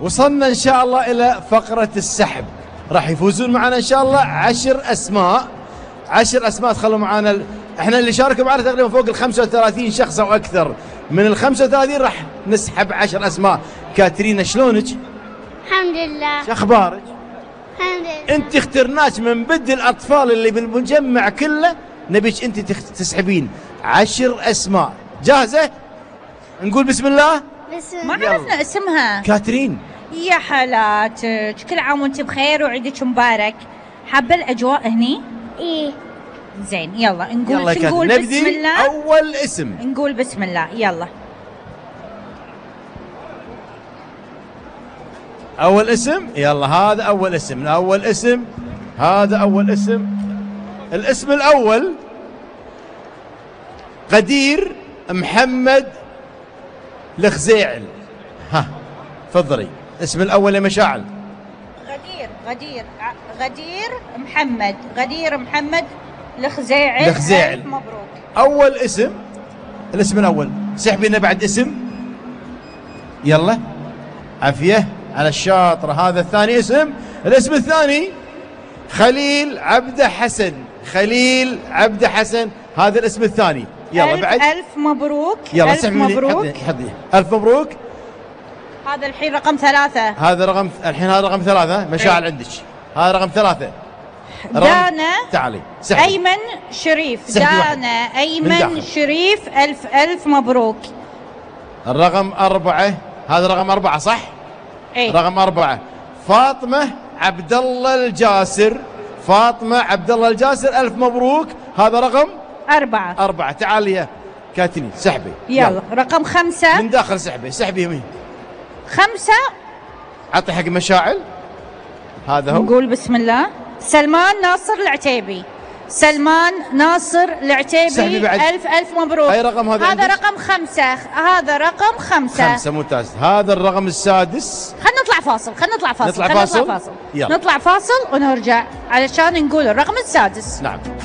وصلنا إن شاء الله إلى فقرة السحب. راح يفوزون معنا إن شاء الله 10 أسماء. 10 أسماء تخلوا معنا احنا اللي شاركوا معنا تقريبا فوق ال 35 شخص أو أكثر. من ال 35 راح نسحب 10 أسماء. كاترينا شلونك؟ الحمد لله. شو أخبارك؟ الحمد لله. أنت اخترناك من بد الأطفال اللي بالمجمع كله، نبيك أنت تسحبين 10 أسماء. جاهزة؟ نقول بسم الله؟ بسم ما الله. عرفنا اسمها. كاترين. يا حالاتك، كل عام وانت بخير وعيدك مبارك. حابه الاجواء هني؟ ايه. زين يلا نقول يلا شو نقول؟ نبدي. بسم الله. أول اسم. نقول بسم الله يلا. أول اسم، يلا هذا أول اسم. أول اسم، هذا أول اسم. الاسم الأول غدير محمد الخزيعل. ها تفضلي. اسم الأول يا مشاعل. غدير محمد الخزيعل. الخزيعل. ألف مبروك. أول اسم، الاسم الأول. سحبي لنا بعد اسم. يلا عافية على الشاطرة. هذا الثاني اسم. الاسم الثاني خليل عبده حسن. خليل عبده حسن، هذا الاسم الثاني. يلا بعد. ألف مبروك. يلا ألف سحبي مبروك. حطي. ألف مبروك. هذا الحين رقم 3. هذا رقم، الحين هذا رقم 3. مشاعل عندك. هذا رقم 3. دانا. تعالي سحبي. أيمن شريف. سحبي واحد. دانا من أيمن داخل. شريف. ألف مبروك. الرقم 4. هذا رقم 4 صح؟ ايه. رقم 4 فاطمة عبد الله الجاسر. فاطمة عبد الله الجاسر، ألف مبروك. هذا رقم 4. تعالي يا كاترين سحبي. يلا رقم 5. من داخل سحبي. سحبي يمين. 5. عطي حق مشاعل. هذا هو. نقول بسم الله. سلمان ناصر العتيبي. سلمان ناصر العتيبي. سحبي بعد. ألف مبروك. أي رقم هذا هذا عندك؟ رقم 5. هذا رقم 5. 5 ممتاز. هذا الرقم السادس. خلنا نطلع فاصل. نطلع فاصل؟ يلا. نطلع فاصل ونرجع علشان نقول الرقم السادس. نعم.